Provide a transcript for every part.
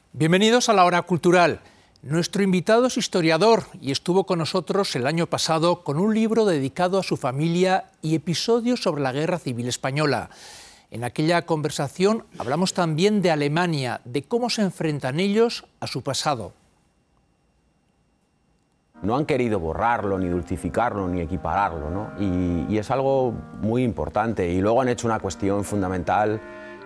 Bienvenidos a la Hora Cultural. Nuestro invitado es historiador y estuvo con nosotros el año pasado con un libro dedicado a su familia y episodios sobre la Guerra Civil Española. En aquella conversación hablamos también de Alemania, de cómo se enfrentan ellos a su pasado. No han querido borrarlo, ni dulcificarlo, ni equipararlo, ¿no? Y es algo muy importante. Y luego han hecho una cuestión fundamental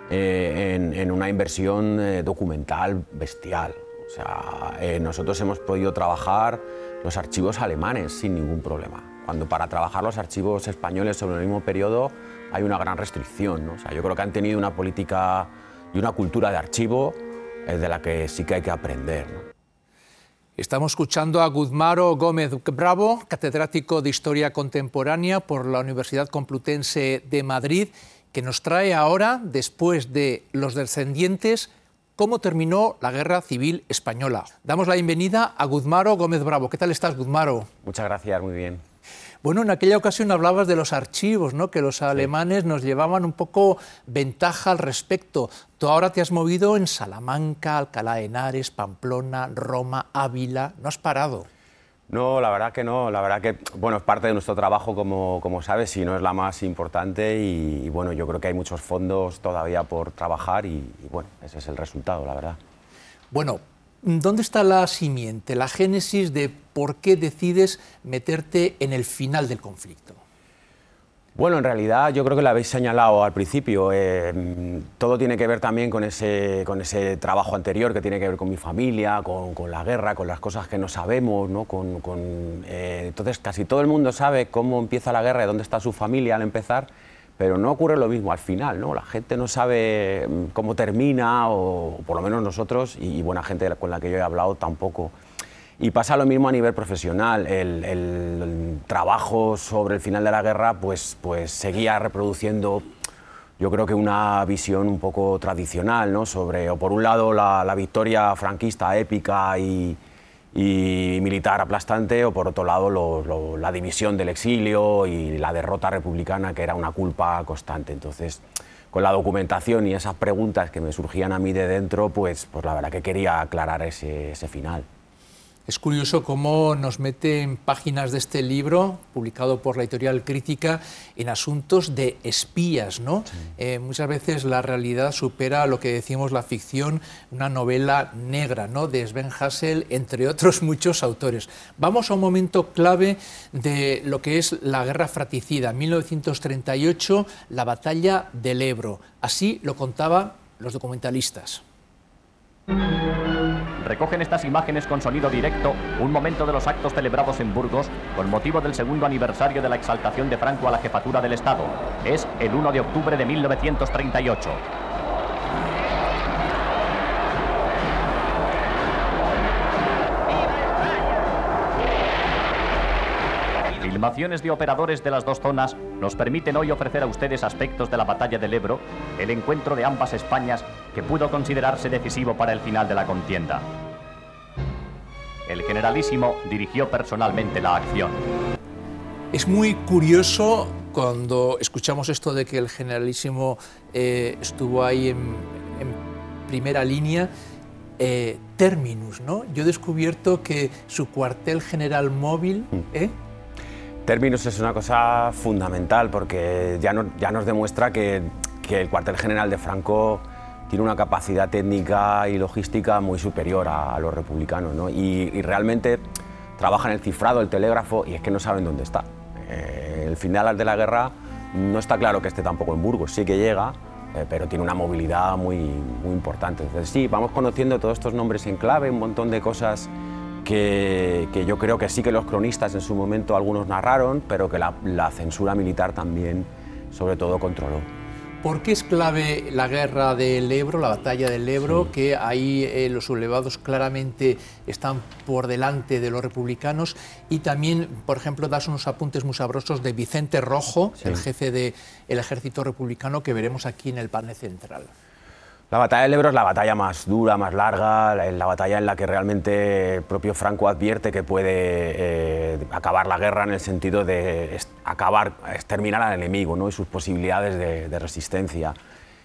en una inversión documental bestial. O sea, nosotros hemos podido trabajar los archivos alemanes sin ningún problema, cuando para trabajar los archivos españoles sobre el mismo periodo hay una gran restricción, ¿no? O sea, yo creo que han tenido una política y una cultura de archivo de la que sí que hay que aprender, ¿no? Estamos escuchando a Guzmaro Gómez Bravo, catedrático de Historia Contemporánea por la Universidad Complutense de Madrid, que nos trae ahora, después de Los descendientes, cómo terminó la Guerra Civil Española. Damos la bienvenida a Guzmaro Gómez Bravo. ¿Qué tal estás, Guzmaro? Muchas gracias, muy bien. Bueno, en aquella ocasión hablabas de los archivos, ¿no? Que los alemanes nos llevaban un poco ventaja al respecto. Tú ahora te has movido en Salamanca, Alcalá de Henares, Pamplona, Roma, Ávila. ¿No has parado? No, la verdad que no. La verdad que, bueno, es parte de nuestro trabajo, como sabes, y no es la más importante. Y bueno, yo creo que hay muchos fondos todavía por trabajar y bueno, ese es el resultado, la verdad. Bueno, ¿dónde está la simiente, la génesis de por qué decides meterte en el final del conflicto? Bueno, en realidad yo creo que lo habéis señalado al principio. Todo tiene que ver también con ese trabajo anterior que tiene que ver con mi familia, con la guerra, con las cosas que no sabemos, ¿no? Entonces casi todo el mundo sabe cómo empieza la guerra y dónde está su familia al empezar, pero no ocurre lo mismo al final, ¿no? La gente no sabe cómo termina, o por lo menos nosotros, y buena gente con la que yo he hablado tampoco. Y pasa lo mismo a nivel profesional. El trabajo sobre el final de la guerra pues seguía reproduciendo, yo creo que una visión un poco tradicional, ¿no? Sobre, o por un lado, la victoria franquista épica y militar aplastante, o por otro lado la división del exilio y la derrota republicana, que era una culpa constante. Entonces, con la documentación y esas preguntas que me surgían a mí de dentro, pues la verdad que quería aclarar ese final. Es curioso cómo nos mete en páginas de este libro, publicado por la editorial Crítica, en asuntos de espías, ¿no? Sí. Muchas veces la realidad supera lo que decimos la ficción, una novela negra, ¿no? De Sven Hassel, entre otros muchos autores. Vamos a un momento clave de lo que es la guerra fratricida, 1938, la batalla del Ebro. Así lo contaban los documentalistas. Recogen estas imágenes con sonido directo un momento de los actos celebrados en Burgos con motivo del segundo aniversario de la exaltación de Franco a la jefatura del Estado. Es el 1 de octubre de 1938. Filmaciones de operadores de las dos zonas nos permiten hoy ofrecer a ustedes aspectos de la batalla del Ebro, el encuentro de ambas Españas que pudo considerarse decisivo para el final de la contienda. El generalísimo dirigió personalmente la acción. Es muy curioso cuando escuchamos esto de que el generalísimo estuvo ahí en primera línea. Terminus, ¿no? Yo he descubierto que su cuartel general móvil... Terminus es una cosa fundamental porque ya nos demuestra que el cuartel general de Franco tiene una capacidad técnica y logística muy superior a los republicanos, ¿no? Y realmente trabajan el cifrado, el telégrafo, y es que no saben dónde está. El final de la guerra no está claro que esté tampoco en Burgos, sí que llega, pero tiene una movilidad muy importante. Entonces sí, vamos conociendo todos estos nombres en clave, un montón de cosas que yo creo que sí que los cronistas en su momento algunos narraron, pero que la censura militar también, sobre todo, controló. ¿Por qué es clave la guerra del Ebro, la batalla del Ebro, que ahí los sublevados claramente están por delante de los republicanos? Y también, por ejemplo, das unos apuntes muy sabrosos de Vicente Rojo, el jefe del ejército republicano, que veremos aquí en el panel central. La batalla del Ebro es la batalla más dura, más larga, la batalla en la que realmente el propio Franco advierte que puede acabar la guerra en el sentido de exterminar al enemigo, ¿no? Y sus posibilidades de resistencia.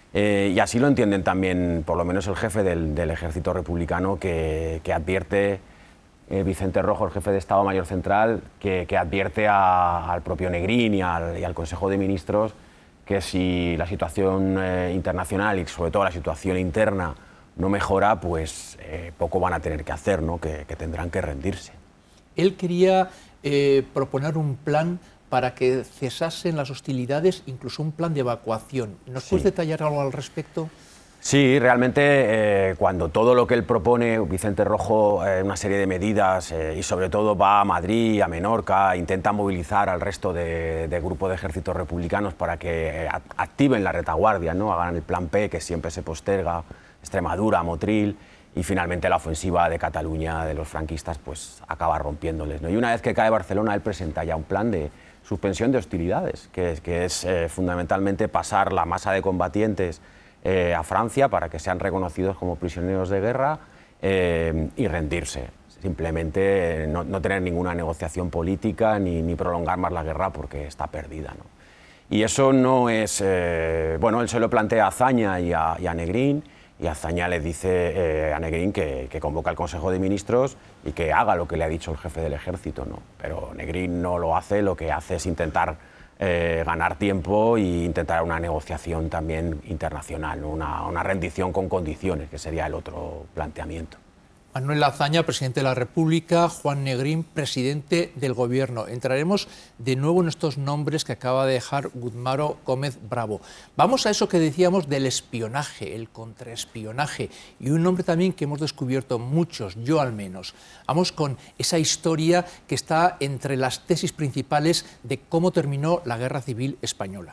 Y así lo entienden también, por lo menos el jefe del ejército republicano, que advierte, Vicente Rojo, el jefe de Estado Mayor Central, que advierte al propio Negrín y al Consejo de Ministros que si la situación internacional y sobre todo la situación interna no mejora, pues poco van a tener que hacer, ¿no? Que tendrán que rendirse. Él quería proponer un plan para que cesasen las hostilidades, incluso un plan de evacuación. ¿Nos puedes detallar algo al respecto? Sí, realmente cuando todo lo que él propone, Vicente Rojo, una serie de medidas y sobre todo va a Madrid, a Menorca, intenta movilizar al resto de grupos de ejércitos republicanos para que activen la retaguardia, ¿no? Hagan el plan P, que siempre se posterga, Extremadura, Motril, y finalmente la ofensiva de Cataluña de los franquistas pues acaba rompiéndoles, ¿no? Y una vez que cae Barcelona, él presenta ya un plan de suspensión de hostilidades, que es fundamentalmente pasar la masa de combatientes a Francia para que sean reconocidos como prisioneros de guerra y rendirse. Simplemente no tener ninguna negociación política ni prolongar más la guerra porque está perdida, ¿no? Y eso no es... bueno, él se lo plantea a Azaña y a Negrín, y Azaña le dice a Negrín que convoca al Consejo de Ministros y que haga lo que le ha dicho el jefe del ejército, ¿no? Pero Negrín no lo hace, lo que hace es intentar ganar tiempo e intentar una negociación también internacional, ¿no? Una rendición con condiciones, que sería el otro planteamiento. Manuel Azaña, presidente de la República, Juan Negrín, presidente del Gobierno. Entraremos de nuevo en estos nombres que acaba de dejar Gudmaro Gómez Bravo. Vamos a eso que decíamos del espionaje, el contraespionaje, y un nombre también que hemos descubierto muchos, yo al menos. Vamos con esa historia que está entre las tesis principales de cómo terminó la Guerra Civil Española.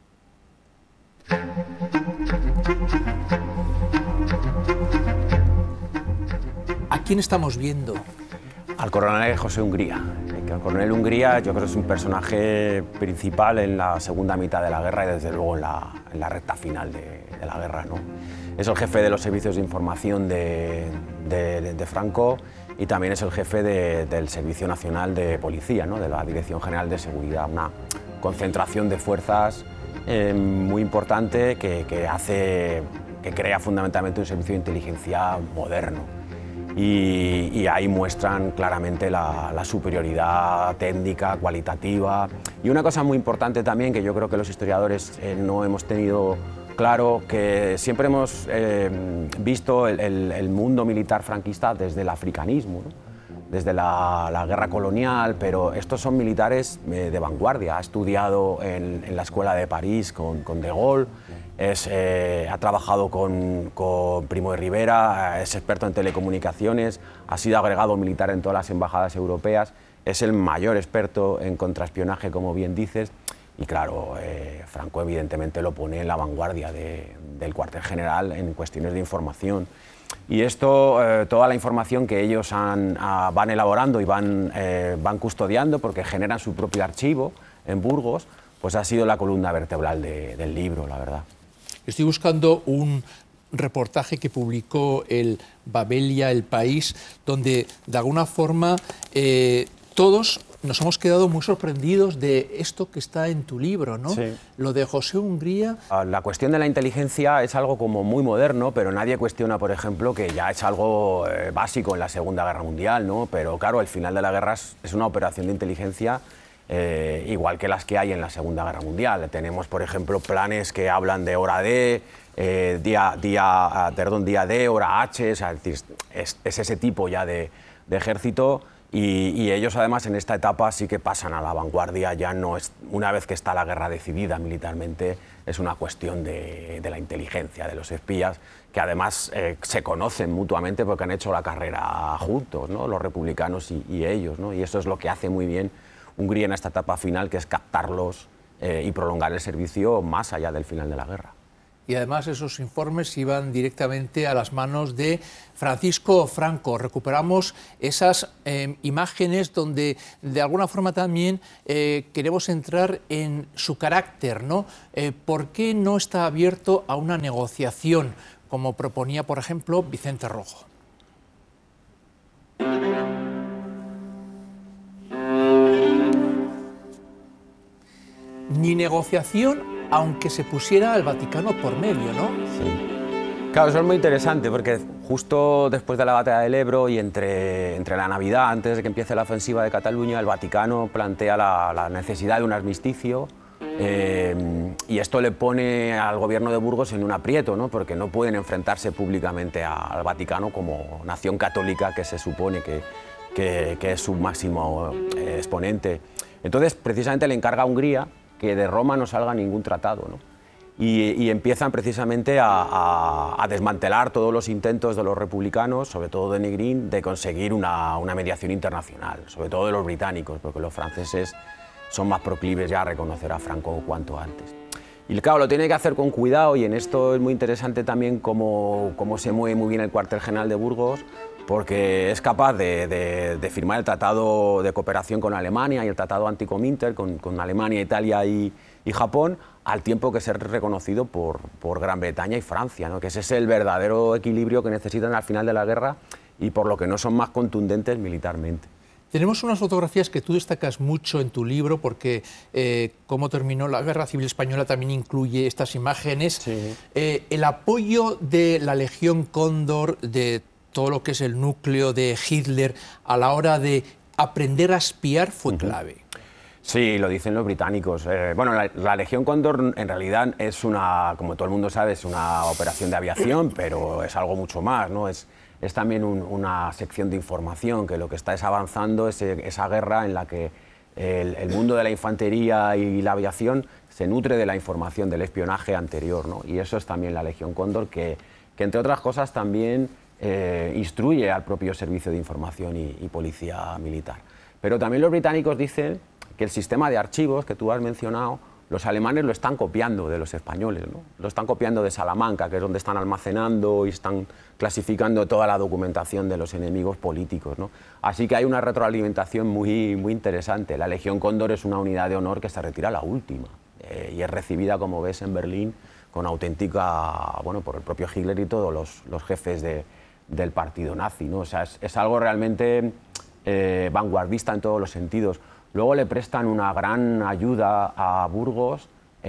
¿A quién estamos viendo? Al coronel José Hungría. El coronel Hungría yo creo que es un personaje principal en la segunda mitad de la guerra y desde luego en la recta final de la guerra, ¿no? Es el jefe de los servicios de información de Franco y también es el jefe del Servicio Nacional de Policía, ¿no? De la Dirección General de Seguridad, una concentración de fuerzas muy importante que crea fundamentalmente un servicio de inteligencia moderno. Y ahí muestran claramente la superioridad técnica, cualitativa. Y una cosa muy importante también, que yo creo que los historiadores no hemos tenido claro, que siempre hemos visto el mundo militar franquista desde el africanismo, ¿no? Desde la guerra colonial, pero estos son militares de vanguardia. Ha estudiado en la Escuela de París con De Gaulle, ha trabajado con Primo de Rivera, es experto en telecomunicaciones, ha sido agregado militar en todas las embajadas europeas, es el mayor experto en contraespionaje, como bien dices, y claro, Franco evidentemente lo pone en la vanguardia del cuartel general en cuestiones de información. Y esto, toda la información que ellos van elaborando y van custodiando, porque generan su propio archivo en Burgos, pues ha sido la columna vertebral del libro, la verdad. Estoy buscando un reportaje que publicó el Babelia, El País, donde de alguna forma todos nos hemos quedado muy sorprendidos de esto que está en tu libro, ¿no? Sí. Lo de José Hungría. La cuestión de la inteligencia es algo como muy moderno, pero nadie cuestiona, por ejemplo, que ya es algo básico en la Segunda Guerra Mundial, ¿no? Pero claro, el final de la guerra es una operación de inteligencia igual que las que hay en la Segunda Guerra Mundial. Tenemos, por ejemplo, planes que hablan de hora D, día D, hora H, o sea, es ese tipo ya de ejército. Y ellos además en esta etapa sí que pasan a la vanguardia, ya no es, una vez que está la guerra decidida militarmente, es una cuestión de la inteligencia, de los espías, que además se conocen mutuamente porque han hecho la carrera juntos, ¿no? Los republicanos y ellos, ¿no? Y eso es lo que hace muy bien Hungría en esta etapa final, que es captarlos y prolongar el servicio más allá del final de la guerra. Y además esos informes iban directamente a las manos de Francisco Franco. Recuperamos esas imágenes donde de alguna forma también queremos entrar en su carácter, ¿no? ¿Por qué no está abierto a una negociación, como proponía, por ejemplo, Vicente Rojo? Ni negociación aunque se pusiera el Vaticano por medio, ¿no? Sí. Claro, eso es muy interesante porque justo después de la batalla del Ebro y entre la Navidad, antes de que empiece la ofensiva de Cataluña, el Vaticano plantea la necesidad de un armisticio y esto le pone al gobierno de Burgos en un aprieto, ¿no? Porque no pueden enfrentarse públicamente al Vaticano como nación católica que se supone que es su máximo exponente. Entonces, precisamente le encarga a Hungría que de Roma no salga ningún tratado, ¿no? Y empiezan precisamente a desmantelar todos los intentos de los republicanos, sobre todo de Negrín, de conseguir una mediación internacional, sobre todo de los británicos, porque los franceses son más proclives ya a reconocer a Franco cuanto antes. Y claro, lo tiene que hacer con cuidado, y en esto es muy interesante también cómo se mueve muy bien el cuartel general de Burgos, porque es capaz de firmar el tratado de cooperación con Alemania y el tratado anti-Comintern con Alemania, Italia y Japón, al tiempo que ser reconocido por Gran Bretaña y Francia, ¿no? Que ese es el verdadero equilibrio que necesitan al final de la guerra y por lo que no son más contundentes militarmente. Tenemos unas fotografías que tú destacas mucho en tu libro porque cómo terminó la Guerra Civil Española también incluye estas imágenes. Sí. El apoyo de la Legión Cóndor, de todo lo que es el núcleo de Hitler a la hora de aprender a espiar fue clave. Sí, lo dicen los británicos. Bueno, la Legión Cóndor en realidad es una, como todo el mundo sabe, es una operación de aviación, pero es algo mucho más, ¿no? Es también una sección de información, que lo que está es avanzando esa guerra en la que el mundo de la infantería y la aviación se nutre de la información del espionaje anterior, ¿no? Y eso es también la Legión Cóndor, que entre otras cosas también instruye al propio servicio de información y policía militar. Pero también los británicos dicen que el sistema de archivos que tú has mencionado, los alemanes lo están copiando de los españoles, ¿no? Lo están copiando de Salamanca, que es donde están almacenando y están clasificando toda la documentación de los enemigos políticos, ¿no? Así que hay una retroalimentación muy interesante. La Legión Cóndor es una unidad de honor que se retira a la última y es recibida, como ves, en Berlín con auténtica, bueno, por el propio Hitler y todos los jefes del partido nazi, ¿no? O sea, es algo realmente vanguardista en todos los sentidos. Luego le prestan una gran ayuda a Burgos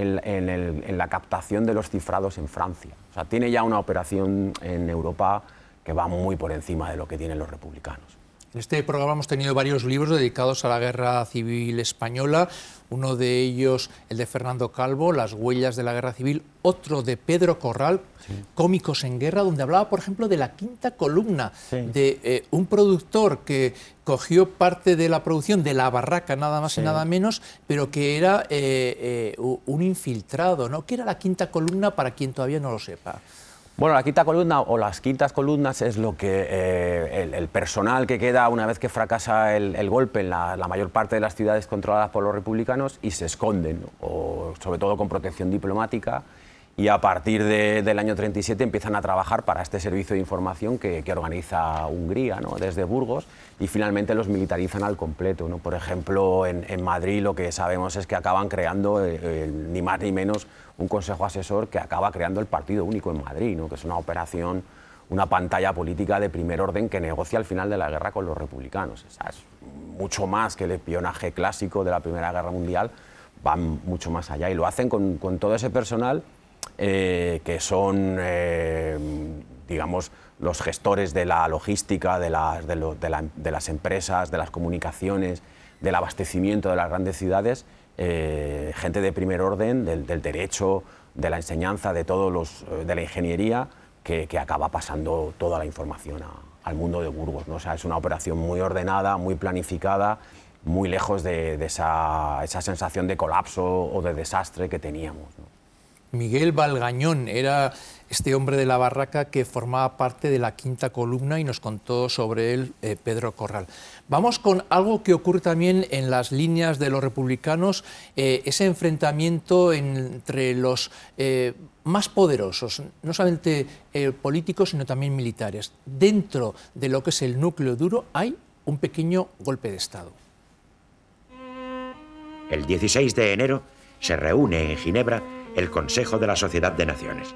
en la captación de los cifrados en Francia. O sea, tiene ya una operación en Europa que va muy por encima de lo que tienen los republicanos. En este programa hemos tenido varios libros dedicados a la Guerra Civil Española, uno de ellos el de Fernando Calvo, Las huellas de la Guerra Civil, otro de Pedro Corral, sí, Cómicos en Guerra, donde hablaba, por ejemplo, de la quinta columna, sí, de un productor que cogió parte de la producción de La Barraca, nada más, sí, y nada menos, pero que era un infiltrado, ¿no? ¿Qué era la quinta columna para quien todavía no lo sepa? Bueno, la quinta columna o las quintas columnas es lo que el personal que queda una vez que fracasa el golpe en la mayor parte de las ciudades controladas por los republicanos y se esconden, ¿no? O sobre todo con protección diplomática, y a partir del año 37 empiezan a trabajar para este servicio de información que organiza Hungría, ¿no? Desde Burgos, y finalmente los militarizan al completo, ¿no? Por ejemplo, en Madrid lo que sabemos es que acaban creando ni más ni menos un consejo asesor que acaba creando el Partido Único en Madrid, ¿no? Que es una operación, una pantalla política de primer orden que negocia al final de la guerra con los republicanos. O sea, es mucho más que el espionaje clásico de la Primera Guerra Mundial, van mucho más allá y lo hacen con todo ese personal que son, digamos, los gestores de la logística, de las empresas, de las comunicaciones, del abastecimiento de las grandes ciudades, gente de primer orden, del derecho, de la enseñanza, de la ingeniería, que acaba pasando toda la información al mundo de Burgos, ¿no? O sea, es una operación muy ordenada, muy planificada, muy lejos de esa sensación de colapso o de desastre que teníamos, ¿no? Miguel Valgañón era este hombre de La Barraca que formaba parte de la quinta columna y nos contó sobre él Pedro Corral. Vamos con algo que ocurre también en las líneas de los republicanos, ese enfrentamiento entre los más poderosos, no solamente políticos, sino también militares. Dentro de lo que es el núcleo duro hay un pequeño golpe de Estado. El 16 de enero se reúne en Ginebra el Consejo de la Sociedad de Naciones.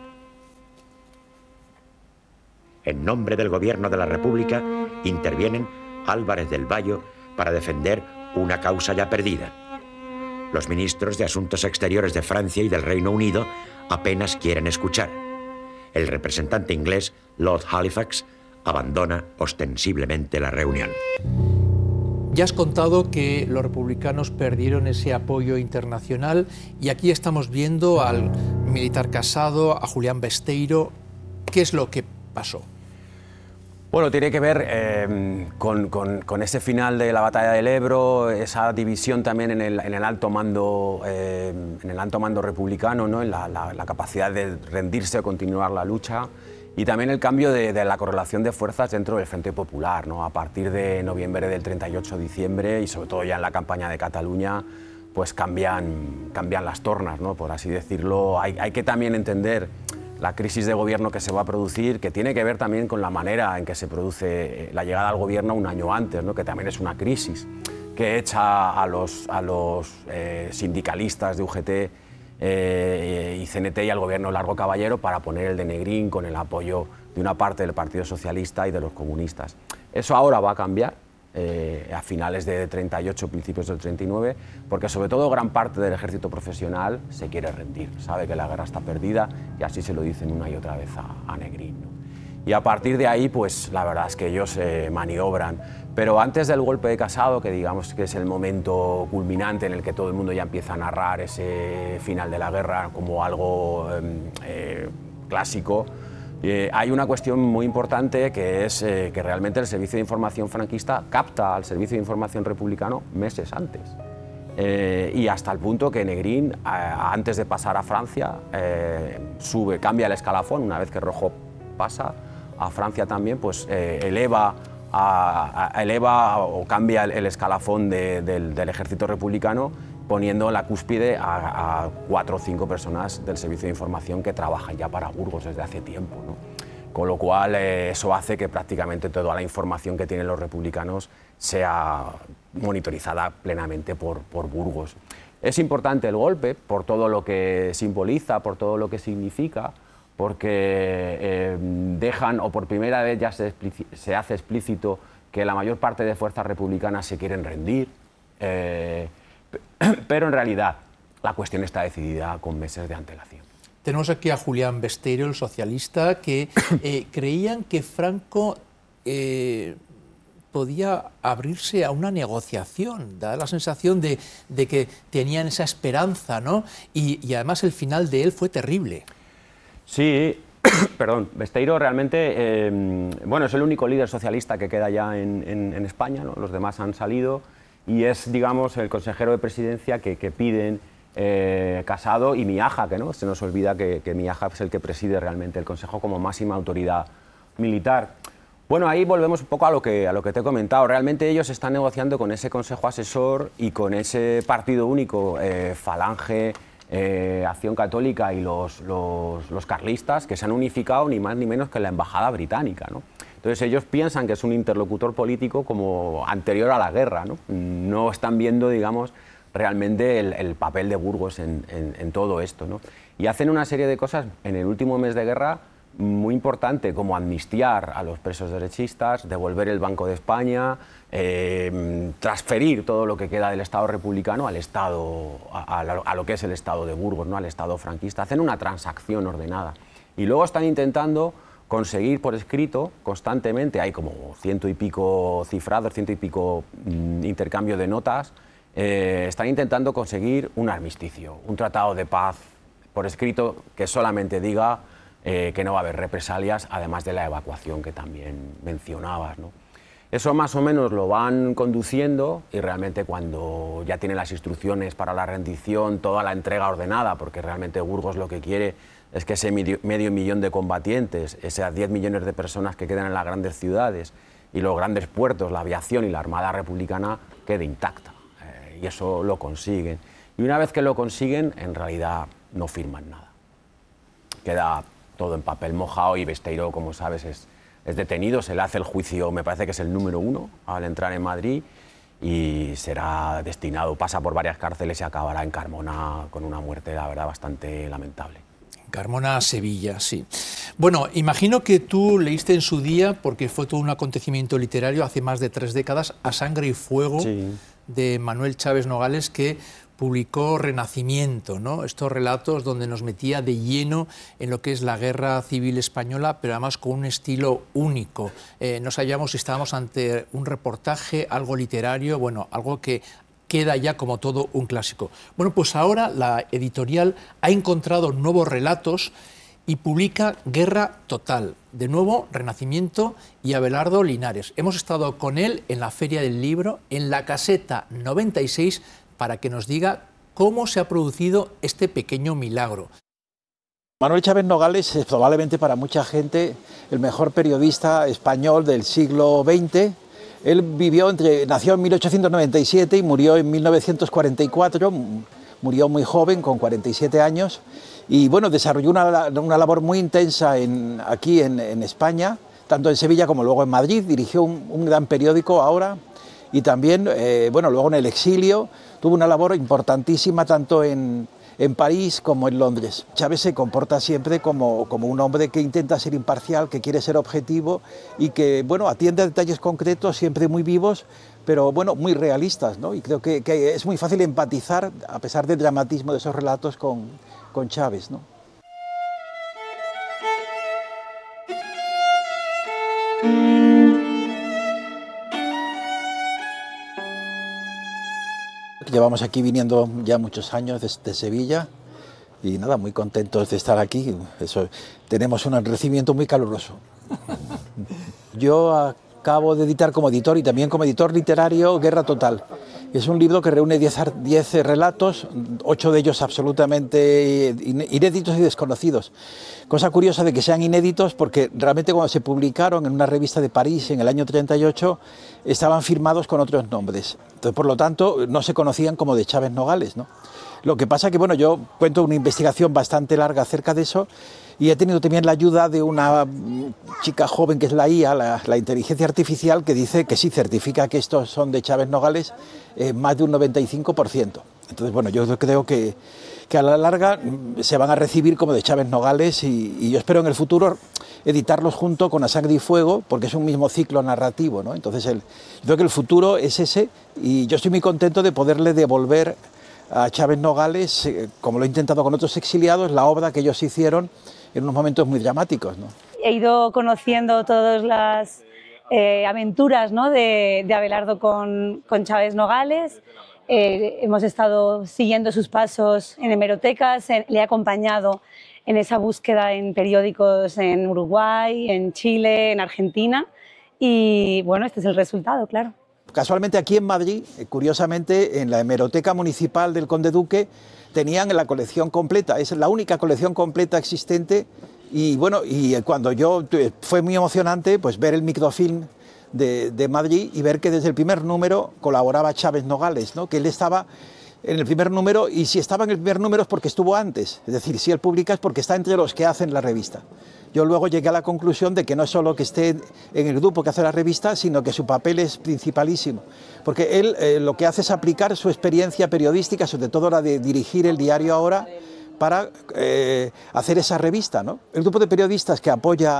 En nombre del Gobierno de la República intervienen Álvarez del Valle para defender una causa ya perdida. Los ministros de Asuntos Exteriores de Francia y del Reino Unido apenas quieren escuchar. El representante inglés, Lord Halifax, abandona ostensiblemente la reunión. Ya has contado que los republicanos perdieron ese apoyo internacional y aquí estamos viendo al militar Casado, a Julián Besteiro. ¿Qué es lo que pasó? Bueno, tiene que ver con ese final de la batalla del Ebro, esa división también en el alto mando republicano, ¿no? En la capacidad de rendirse o continuar la lucha, y también el cambio de la correlación de fuerzas dentro del Frente Popular, ¿no? A partir de noviembre del 38-diciembre y sobre todo ya en la campaña de Cataluña, pues cambian las tornas, ¿no? Por así decirlo. Hay que también entender la crisis de gobierno que se va a producir, que tiene que ver también con la manera en que se produce la llegada al gobierno un año antes, ¿no? Que también es una crisis que echa a los sindicalistas de UGT y CNT y al gobierno Largo Caballero para poner el de Negrín con el apoyo de una parte del Partido Socialista y de los comunistas. Eso ahora va a cambiar a finales de 38, principios del 39, porque sobre todo gran parte del ejército profesional se quiere rendir, sabe que la guerra está perdida y así se lo dicen una y otra vez a Negrín, ¿no? Y a partir de ahí, pues la verdad es que ellos maniobran. Pero antes del golpe de Casado, que digamos que es el momento culminante en el que todo el mundo ya empieza a narrar ese final de la guerra como algo clásico, hay una cuestión muy importante que es que realmente el Servicio de Información franquista capta al Servicio de Información republicano meses antes. Y hasta el punto que Negrín, antes de pasar a Francia, cambia el escalafón, una vez que Rojo pasa a Francia también, pues eleva o cambia el escalafón del ejército republicano, poniendo en la cúspide a 4 o 5 personas del Servicio de Información que trabajan ya para Burgos desde hace tiempo, ¿no? Con lo cual eso hace que prácticamente toda la información que tienen los republicanos sea monitorizada plenamente por Burgos. Es importante el golpe por todo lo que simboliza, por todo lo que significa, porque dejan, o por primera vez ya se hace explícito que la mayor parte de fuerzas republicanas se quieren rendir, pero en realidad la cuestión está decidida con meses de antelación. Tenemos aquí a Julián Besteiro, el socialista, que creían que Franco podía abrirse a una negociación, da la sensación de que tenían esa esperanza, ¿no? Y además el final de él fue terrible. Sí, perdón, Besteiro realmente, bueno, es el único líder socialista que queda ya en España, ¿no? Los demás han salido, y es, digamos, el consejero de presidencia que piden Casado y Miaja, que no se nos olvida que Miaja es el que preside realmente el Consejo como máxima autoridad militar. Bueno, ahí volvemos un poco a lo que te he comentado. Realmente ellos están negociando con ese Consejo Asesor y con ese partido único, Falange, Acción Católica y los carlistas, que se han unificado ni más ni menos que la embajada británica, ¿no? Entonces ellos piensan que es un interlocutor político como anterior a la guerra, ¿no? No están viendo, digamos, realmente el papel de Burgos en todo esto, ¿no? Y hacen una serie de cosas en el último mes de guerra muy importante, como amnistiar a los presos derechistas, devolver el Banco de España, transferir todo lo que queda del Estado republicano al Estado, a lo que es el Estado de Burgos, ¿no? Al Estado franquista. Hacen una transacción ordenada. Y luego están intentando conseguir por escrito constantemente, hay como 100 y pico cifrados, 100 y pico intercambio de notas, están intentando conseguir un armisticio, un tratado de paz por escrito que solamente diga que no va a haber represalias, además de la evacuación que también mencionabas, ¿no? Eso más o menos lo van conduciendo y realmente cuando ya tienen las instrucciones para la rendición, toda la entrega ordenada, porque realmente Burgos lo que quiere es que ese medio millón de combatientes, esas 10 millones de personas que quedan en las grandes ciudades y los grandes puertos, la aviación y la Armada Republicana quede intacta. Y eso lo consiguen. Y una vez que lo consiguen, en realidad no firman nada. Queda todo en papel mojado y Besteiro, como sabes, es detenido, se le hace el juicio, me parece que es el número 1 al entrar en Madrid, y será destinado, pasa por varias cárceles y acabará en Carmona con una muerte, la verdad, bastante lamentable. Carmona, Sevilla, sí. Bueno, imagino que tú leíste en su día, porque fue todo un acontecimiento literario hace más de 3 décadas, A Sangre y Fuego, sí, de Manuel Chávez Nogales, que publicó Renacimiento, ¿no? Estos relatos donde nos metía de lleno en lo que es la Guerra Civil Española, pero además con un estilo único. No sabíamos si estábamos ante un reportaje, algo literario, bueno, algo que queda ya como todo un clásico. Bueno, pues ahora la editorial ha encontrado nuevos relatos y publica Guerra Total, de nuevo Renacimiento y Abelardo Linares. Hemos estado con él en la Feria del Libro, en la caseta 96, para que nos diga cómo se ha producido este pequeño milagro. Manuel Chávez Nogales es probablemente para mucha gente el mejor periodista español del siglo XX. Él nació en 1897 y murió en 1944, murió muy joven, con 47 años, y bueno, desarrolló una labor muy intensa aquí en España, tanto en Sevilla como luego en Madrid. Dirigió un gran periódico ahora, y también, bueno, luego en el exilio tuvo una labor importantísima tanto en París como en Londres. Chávez se comporta siempre como un hombre que intenta ser imparcial, que quiere ser objetivo y que, bueno, atiende a detalles concretos, siempre muy vivos, pero bueno, muy realistas, ¿no? Y creo que es muy fácil empatizar, a pesar del dramatismo de esos relatos, con Chávez, ¿no? Llevamos aquí viniendo ya muchos años desde Sevilla y nada, muy contentos de estar aquí. Tenemos un recibimiento muy caluroso. Yo acabo de editar como editor y también como editor literario Guerra Total. Es un libro que reúne 10 relatos, 8 de ellos absolutamente inéditos y desconocidos. Cosa curiosa de que sean inéditos porque realmente cuando se publicaron en una revista de París en el año 38 estaban firmados con otros nombres. Entonces, por lo tanto, no se conocían como de Chávez Nogales, ¿no? Lo que pasa que, bueno, yo cuento una investigación bastante larga acerca de eso y he tenido también la ayuda de una chica joven que es la IA, la inteligencia artificial, que dice que sí, certifica que estos son de Chávez Nogales más de un 95%. Entonces, bueno, yo creo que a la larga se van a recibir como de Chávez Nogales y yo espero en el futuro editarlos junto con A Sangre y Fuego, porque es un mismo ciclo narrativo, ¿no? Entonces, yo creo que el futuro es ese y yo estoy muy contento de poderle devolver a Chávez Nogales, como lo he intentado con otros exiliados, la obra que ellos hicieron en unos momentos muy dramáticos, ¿no? He ido conociendo todas las aventuras, ¿no?, de Abelardo con Chávez Nogales. Hemos estado siguiendo sus pasos en hemerotecas, le he acompañado en esa búsqueda en periódicos en Uruguay, en Chile, en Argentina y bueno, este es el resultado, claro. Casualmente aquí en Madrid, curiosamente, en la hemeroteca municipal del Conde Duque tenían la colección completa, es la única colección completa existente y bueno, y cuando fue muy emocionante pues ver el microfilm de Madrid y ver que desde el primer número colaboraba Chávez Nogales, ¿no? Que él estaba en el primer número y si estaba en el primer número es porque estuvo antes, es decir, si él publica es porque está entre los que hacen la revista. Yo luego llegué a la conclusión de que no es solo que esté en el grupo que hace la revista, sino que su papel es principalísimo, porque él lo que hace es aplicar su experiencia periodística, sobre todo la de dirigir el diario Ahora, para hacer esa revista, ¿no? El grupo de periodistas que apoya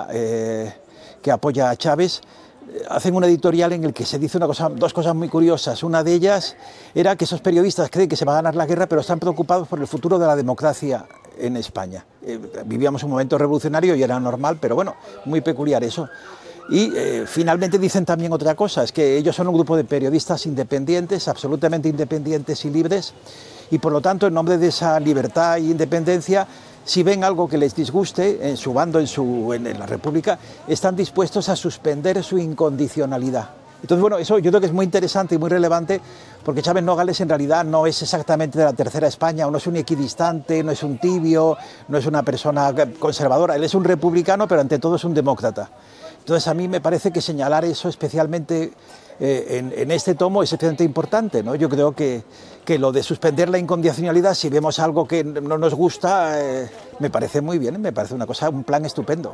a Chávez hacen una editorial en el que se dice dos cosas muy curiosas. Una de ellas era que esos periodistas creen que se va a ganar la guerra, pero están preocupados por el futuro de la democracia en España. Vivíamos un momento revolucionario y era normal, pero bueno, muy peculiar eso. Y finalmente dicen también otra cosa, es que ellos son un grupo de periodistas independientes, absolutamente independientes y libres, y por lo tanto, en nombre de esa libertad e independencia, si ven algo que les disguste en su bando, en la República, están dispuestos a suspender su incondicionalidad. Entonces, bueno, eso yo creo que es muy interesante y muy relevante, porque Chávez Nogales en realidad no es exactamente de la tercera España, no es un equidistante, no es un tibio, no es una persona conservadora, él es un republicano, pero ante todo es un demócrata. Entonces, a mí me parece que señalar eso especialmente en este tomo es especialmente importante, ¿no? Yo creo que lo de suspender la incondicionalidad, si vemos algo que no nos gusta, me parece muy bien, me parece un plan estupendo.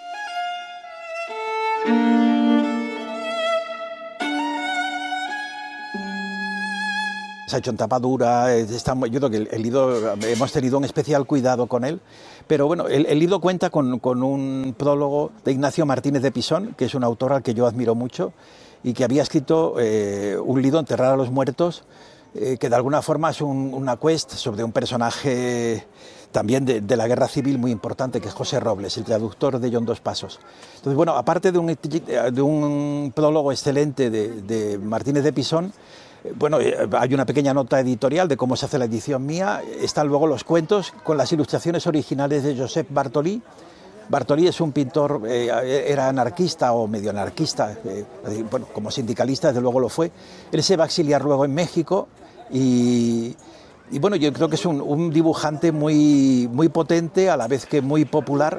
Se ha hecho en tapa dura, yo creo que el libro, hemos tenido un especial cuidado con él, pero bueno, el libro cuenta con un prólogo de Ignacio Martínez de Pisón, que es un autor al que yo admiro mucho y que había escrito un libro, Enterrar a los muertos, que de alguna forma es una quest sobre un personaje también de la guerra civil muy importante, que es José Robles, el traductor de John Dos Passos. Entonces, bueno, aparte de un prólogo excelente de Martínez de Pisón, bueno, hay una pequeña nota editorial de cómo se hace la edición mía, están luego los cuentos con las ilustraciones originales de Josep Bartolí. Bartolí es un pintor, era anarquista o medio anarquista, bueno, como sindicalista desde luego lo fue. Él se va a exiliar luego en México y bueno, yo creo que es un dibujante muy potente, a la vez que muy popular.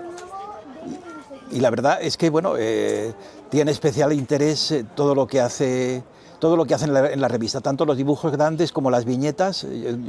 Y la verdad es que, bueno, tiene especial interés todo lo que hace en la revista, tanto los dibujos grandes como las viñetas.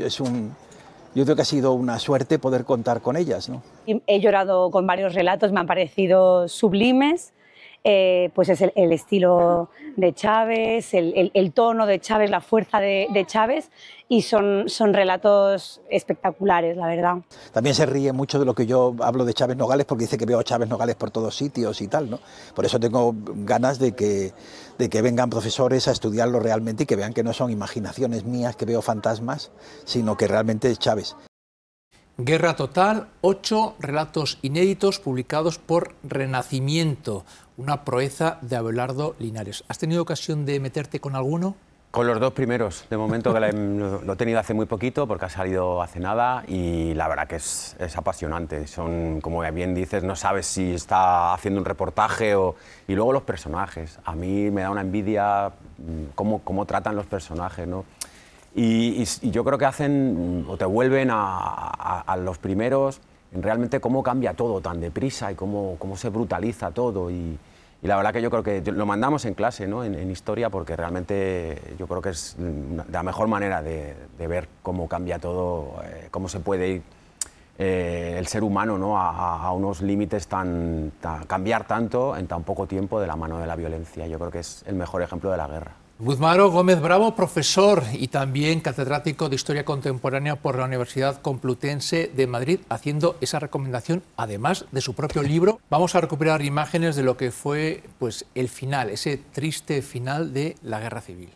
Yo creo que ha sido una suerte poder contar con ellas, ¿no? He llorado con varios relatos, me han parecido sublimes. Pues es el estilo de Chávez, el tono de Chávez, la fuerza de Chávez, y son relatos espectaculares, la verdad. También se ríe mucho de lo que yo hablo de Chávez Nogales, porque dice que veo a Chávez Nogales por todos sitios y tal, ¿no? Por eso tengo ganas de que vengan profesores a estudiarlo realmente y que vean que no son imaginaciones mías, que veo fantasmas, sino que realmente es Chávez. Guerra Total, 8 relatos inéditos publicados por Renacimiento, una proeza de Abelardo Linares. ¿Has tenido ocasión de meterte con alguno? Con los 2 primeros, de momento que lo he tenido hace muy poquito porque ha salido hace nada y la verdad que es apasionante. Son, como bien dices, no sabes si está haciendo un reportaje y luego los personajes. A mí me da una envidia cómo tratan los personajes, ¿no? Y yo creo que hacen o te vuelven a los primeros en realmente cómo cambia todo tan deprisa y cómo se brutaliza todo. Y la verdad que yo creo que lo mandamos en clase, ¿no? en historia, porque realmente yo creo que es la mejor manera de ver cómo cambia todo, cómo se puede ir el ser humano, ¿no? a unos límites cambiar tanto en tan poco tiempo de la mano de la violencia. Yo creo que es el mejor ejemplo de la guerra. Guzmán Gómez Bravo, profesor y también catedrático de Historia Contemporánea por la Universidad Complutense de Madrid, haciendo esa recomendación, además de su propio libro. Vamos a recuperar imágenes de lo que fue, pues, el final, ese triste final de la Guerra Civil.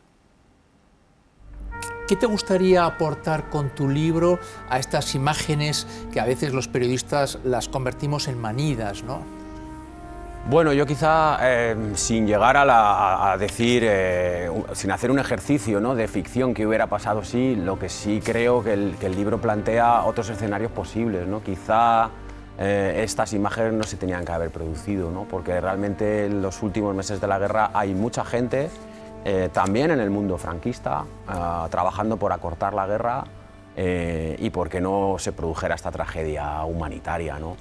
¿Qué te gustaría aportar con tu libro a estas imágenes que a veces los periodistas las convertimos en manidas, ¿no? Bueno, yo quizá sin llegar a decir, sin hacer un ejercicio, ¿no? de ficción que hubiera pasado, sí, lo que sí creo que el libro plantea otros escenarios posibles, ¿no? Quizá estas imágenes no se tenían que haber producido, ¿no? Porque realmente en los últimos meses de la guerra hay mucha gente, también en el mundo franquista, trabajando por acortar la guerra y por que no se produjera esta tragedia humanitaria, ¿no?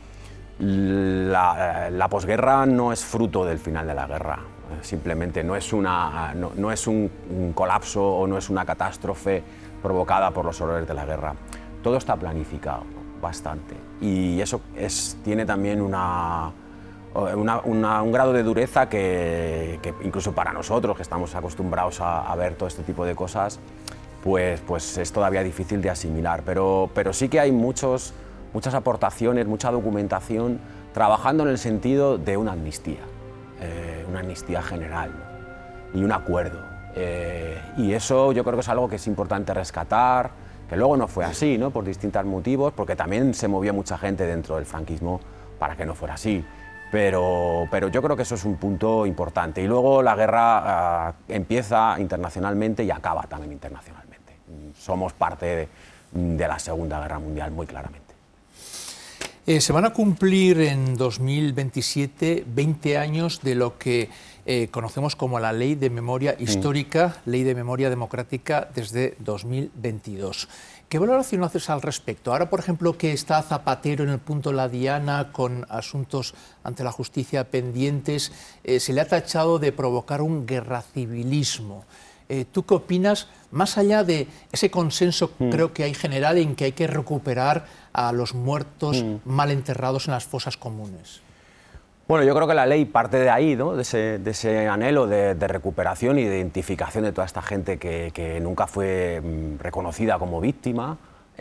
La posguerra no es fruto del final de la guerra, simplemente no es un colapso o no es una catástrofe provocada por los horrores de la guerra. Todo está planificado, ¿no? Bastante, y eso tiene también un grado de dureza que incluso para nosotros, que estamos acostumbrados a ver todo este tipo de cosas, pues es todavía difícil de asimilar, pero sí que hay muchas aportaciones, mucha documentación, trabajando en el sentido de una amnistía general, ¿no? Y un acuerdo. Y eso yo creo que es algo que es importante rescatar, que luego no fue así, ¿no? Por distintos motivos, porque también se movió mucha gente dentro del franquismo para que no fuera así. Pero yo creo que eso es un punto importante. Y luego la guerra empieza internacionalmente y acaba también internacionalmente. Somos parte de la Segunda Guerra Mundial, muy claramente. Se van a cumplir en 2027 20 años de lo que conocemos como la Ley de Memoria Histórica, Ley de Memoria Democrática desde 2022. ¿Qué valoración haces al respecto? Ahora, por ejemplo, que está Zapatero en el punto de la diana con asuntos ante la justicia pendientes, se le ha tachado de provocar un guerracivilismo. ¿Tú qué opinas, más allá de ese consenso creo que hay general en que hay que recuperar a los muertos mal enterrados en las fosas comunes? Bueno, yo creo que la ley parte de ahí, ¿no? de ese anhelo de recuperación y de identificación de toda esta gente que nunca fue reconocida como víctima,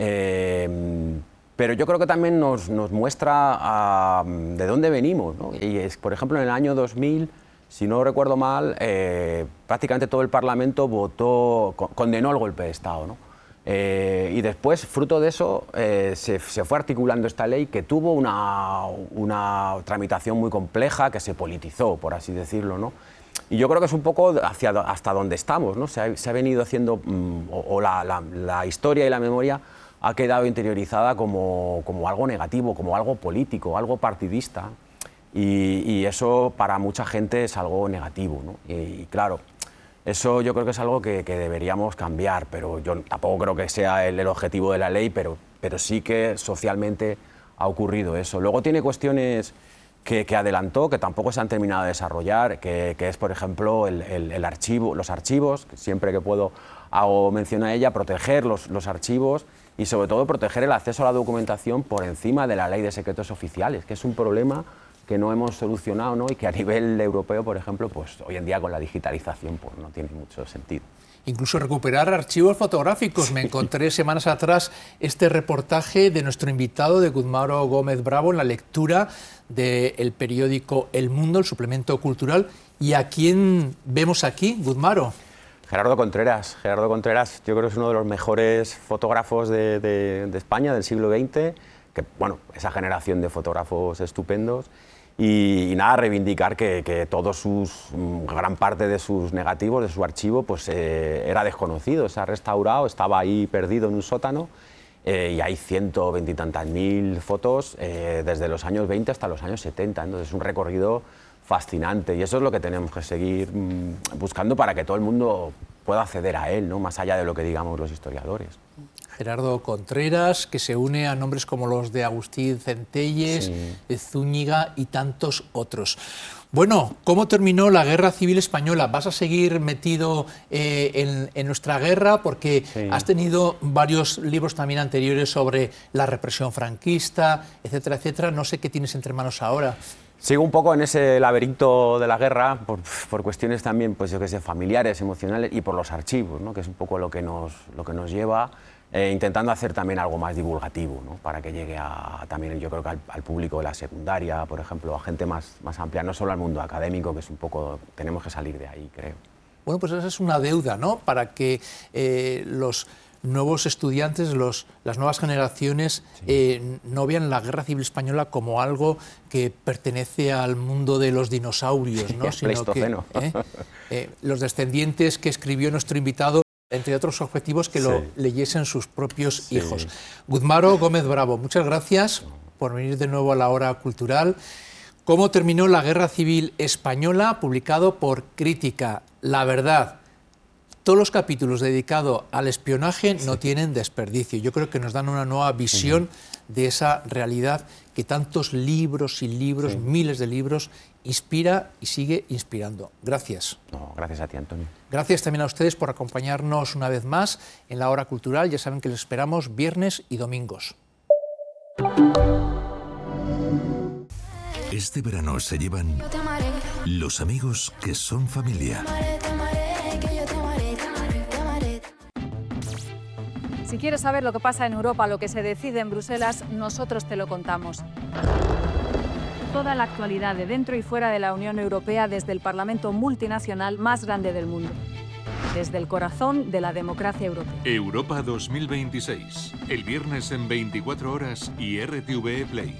pero yo creo que también nos muestra de dónde venimos, ¿no? Y por ejemplo, en el año 2000 si no recuerdo mal, prácticamente todo el Parlamento condenó el golpe de Estado, ¿no? Y después, fruto de eso, se fue articulando esta ley que tuvo una tramitación muy compleja, que se politizó, por así decirlo, ¿no? Y yo creo que es un poco hasta donde estamos, ¿no? Se ha venido haciendo, la historia y la memoria ha quedado interiorizada como algo negativo, como algo político, algo partidista, y eso para mucha gente es algo negativo, ¿no? Y claro, eso yo creo que es algo que deberíamos cambiar, pero yo tampoco creo que sea el objetivo de la ley, pero sí que socialmente ha ocurrido eso. Luego tiene cuestiones que adelantó, que tampoco se han terminado de desarrollar, que es, por ejemplo, los archivos, que siempre que puedo hago mención a ella, proteger los archivos y sobre todo proteger el acceso a la documentación por encima de la ley de secretos oficiales, que es un problema que no hemos solucionado, ¿no? Y que a nivel europeo, por ejemplo, pues hoy en día con la digitalización pues no tiene mucho sentido. Incluso recuperar archivos fotográficos. Me encontré semanas atrás este reportaje de nuestro invitado, de Gudmaro Gómez Bravo, en la lectura del periódico El Mundo, el suplemento cultural. ¿Y a quién vemos aquí, Gudmaro? Gerardo Contreras. Gerardo Contreras yo creo que es uno de los mejores fotógrafos de España del siglo XX, que, bueno, esa generación de fotógrafos estupendos. Y nada, reivindicar que gran parte de sus negativos, de su archivo, pues era desconocido, se ha restaurado, estaba ahí perdido en un sótano, y hay 120 y tantas mil fotos desde los años 20 hasta los años 70, entonces es un recorrido fascinante y eso es lo que tenemos que seguir buscando para que todo el mundo pueda acceder a él, ¿no? Más allá de lo que digamos los historiadores. Gerardo Contreras, que se une a nombres como los de Agustín Centelles, sí, de Zúñiga y tantos otros. Bueno, ¿cómo terminó la Guerra Civil Española? ¿Vas a seguir metido en nuestra guerra? Porque sí, has tenido varios libros también anteriores sobre la represión franquista, etcétera, etcétera. No sé qué tienes entre manos ahora. Sigo un poco en ese laberinto de la guerra por cuestiones también, pues yo qué sé, familiares, emocionales y por los archivos, ¿no? Que es un poco lo que nos lleva. Intentando hacer también algo más divulgativo, ¿no? Para que llegue también, yo creo que al público de la secundaria, por ejemplo, a gente más amplia, no solo al mundo académico, que es un poco, tenemos que salir de ahí, creo. Bueno, pues esa es una deuda, ¿no? Para que los nuevos estudiantes, las nuevas generaciones, sí, no vean la Guerra Civil Española como algo que pertenece al mundo de los dinosaurios, ¿no? Sino que los descendientes que escribió nuestro invitado, entre otros objetivos, que lo leyesen sus propios hijos. Gudmaro Gómez Bravo, muchas gracias por venir de nuevo a la Hora Cultural. ¿Cómo terminó la Guerra Civil Española?, publicado por Crítica. La verdad, todos los capítulos dedicados al espionaje no tienen desperdicio. Yo creo que nos dan una nueva visión de esa realidad que tantos libros y libros, miles de libros, inspira y sigue inspirando. Gracias. No, gracias a ti, Antonio. Gracias también a ustedes por acompañarnos una vez más en la Hora Cultural. Ya saben que les esperamos viernes y domingos. Este verano se llevan los amigos que son familia. Si quieres saber lo que pasa en Europa, lo que se decide en Bruselas, nosotros te lo contamos. Toda la actualidad de dentro y fuera de la Unión Europea desde el Parlamento multinacional más grande del mundo. Desde el corazón de la democracia europea. Europa 2026. El viernes en 24 horas y RTVE Play.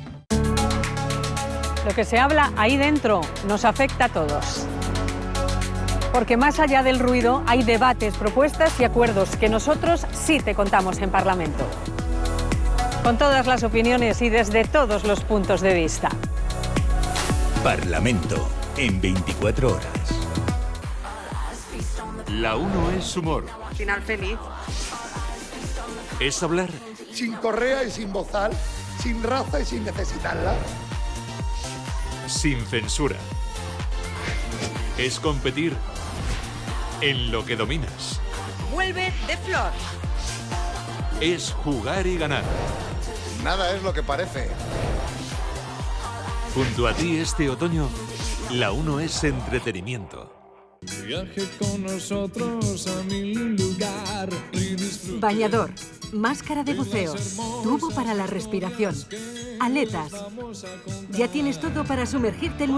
Lo que se habla ahí dentro nos afecta a todos. Porque más allá del ruido hay debates, propuestas y acuerdos que nosotros sí te contamos en Parlamento. Con todas las opiniones y desde todos los puntos de vista. Parlamento en 24 horas. La 1 es humor. Final feliz. Es hablar sin correa y sin bozal, sin raza y sin necesitarla. Sin censura. Es competir en lo que dominas. Vuelve de Flor. Es jugar y ganar. Nada es lo que parece. Junto a ti este otoño, la 1 es entretenimiento. Viaje con nosotros a mi lugar. Bañador, máscara de buceo, tubo para la respiración, aletas. Ya tienes todo para sumergirte en